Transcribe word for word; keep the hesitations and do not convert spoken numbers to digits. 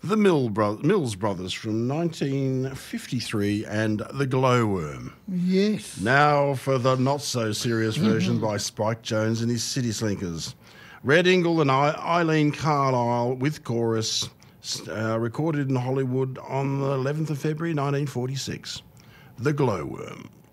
The Mill Bro- Mills Brothers from nineteen fifty-three and The Glowworm. Yes. Now for the not-so-serious version by Spike Jones and his City Slinkers. Red Ingle and I- Eileen Carlisle with chorus, uh, recorded in Hollywood on the eleventh of February nineteen forty-six. The Glowworm.